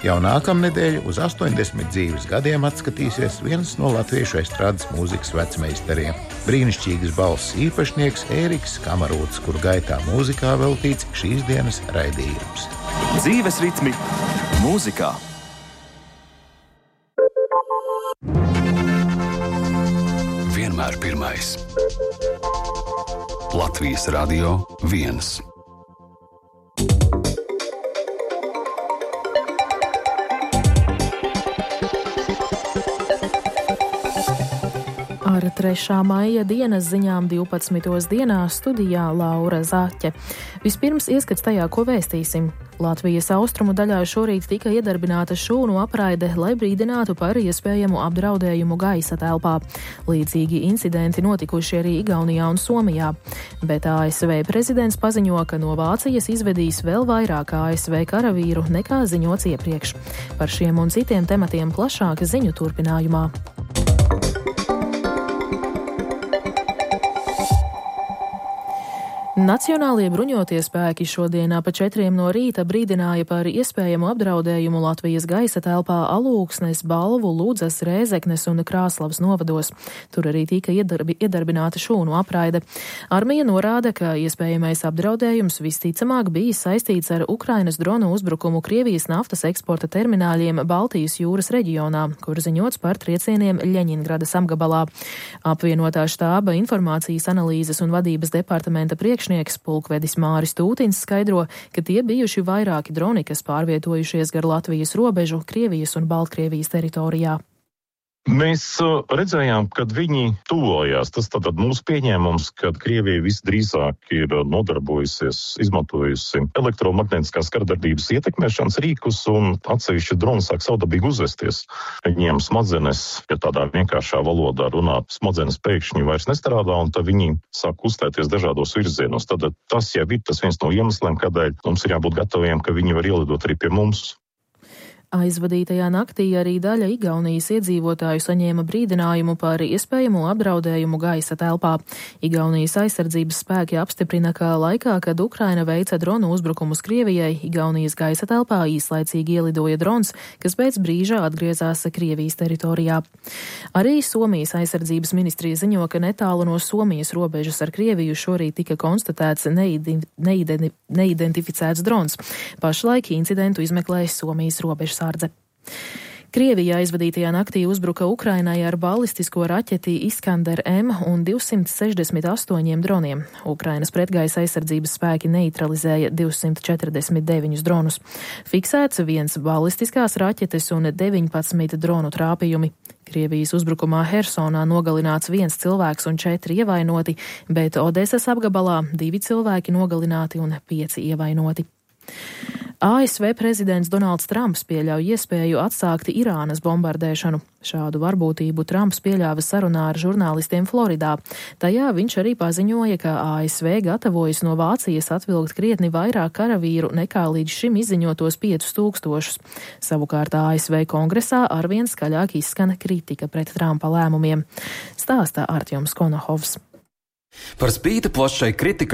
Jau nākamnedēļ uz 80 dzīves gadiem atskatīsies viens no latviešu estrādes mūzikas vecmeistariem - brīnišķīgas balss īpašnieks Ēriks Kamarūts, kuru gaitā mūzikā veltīts šīs dienas raidījums. Dzīves ritmi mūzikā. Vienmēr pirmais. Latvijas Radio 1. Ar 3. maija dienas ziņām 12. dienā studijā Laura Zaķe. Vispirms ieskats tajā, ko vēstīsim. Latvijas austrumu daļā šorīt tika iedarbināta šūnu apraide, lai brīdinātu par iespējamu apdraudējumu gaisa telpā. Līdzīgi incidenti notikuši arī Igaunijā un Somijā. Bet ASV prezidents paziņo, ka no Vācijas izvedīs vēl vairāk ASV karavīru nekā ziņots iepriekš. Par šiem un citiem tematiem plašāk ziņu turpinājumā. Nacionālie bruņotie spēki šodien ap 4 no rīta brīdināja par iespējamu apdraudējumu Latvijas gaisa telpā Alūksnes, Balvu, Ludzas, Rēzeknes un Krāslavas novados. Tur arī tika iedarbināta šūnu apraide. Armija norāda, ka iespējamais apdraudējums visticamāk bijis saistīts ar Ukrainas dronu uzbrukumu Krievijas naftas eksporta termināļiem Baltijas jūras reģionā, kur ziņots par triecieniem Ļeņingradas apgabalā. Apvienotā štāba informācijas analīzes un vadības departamenta priekšnieks pulkvedis Māris Tūtins skaidro, ka tie bijuši vairāki droni, kas pārvietojušies gar Latvijas robežu Krievijas un Baltkrievijas teritorijā. Mēs redzējām, kad viņi tuvojās. Tas tātad mūsu pieņēmums, ka Krievija visdrīzāk ir nodarbojusies, izmantojusi elektromagnētiskās kardarbības ietekmēšanas rīkus, un atsevišķi droni sāk savdabīgi uzvesties. Viņiem smadzenes, ja tādā vienkāršā valodā runāt, smadzenes pēkšņi vairs nestrādā, un tad viņi sāk kustēties dažādos virzienos. Tad tas jau ir tas viens no iemesliem, kādēļ mums ir jābūt gataviem, ka viņi var ielidot arī pie mums. Aizvadītajā naktī arī daļa Igaunijas iedzīvotāju saņēma brīdinājumu par iespējamo apdraudējumu gaisa telpā. Igaunijas aizsardzības spēki apstiprina, ka laikā, kad Ukraina veica dronu uzbrukumus Krievijai, Igaunijas gaisa telpā īslaicīgi ielidoja drons, kas pēc brīža atgriezās Krievijas teritorijā. Arī Somijas aizsardzības ministrija ziņo, ka netālu no Somijas robežas ar Krieviju šorīt tika konstatēts neidentificēts drons. Pašlaik incidentu izmeklējas Somijas robežas sārdze. Krievijā aizvadītajā naktī uzbruka Ukrainai ar balistisko raķeti Iskander M un 268 droniem. Ukrainas pretgaisa aizsardzības spēki neutralizēja 249 dronus. Fiksēts 1 balistiskās raķetes un 19 dronu trāpījumi. Krievijas uzbrukumā Hersonā nogalināts 1 cilvēks un 4 ievainoti, bet Odesas apgabalā 2 cilvēki nogalināti un 5 ievainoti. ASV prezidents Donalds Trumps pieļauj iespēju atsākt Irānas bombardēšanu. Šādu varbūtību Trumps pieļāva sarunā ar žurnālistiem Floridā. Tajā viņš arī paziņoja, ka ASV gatavojas no Vācijas atvilkt krietni vairāk karavīru nekā līdz šim izziņotos 5000. Savukārt ASV kongresā arvien skaļāk izskan kritika pret Trumpa lēmumiem. Stāstā Artjoms Konohovs. Par spīti plašai kritikai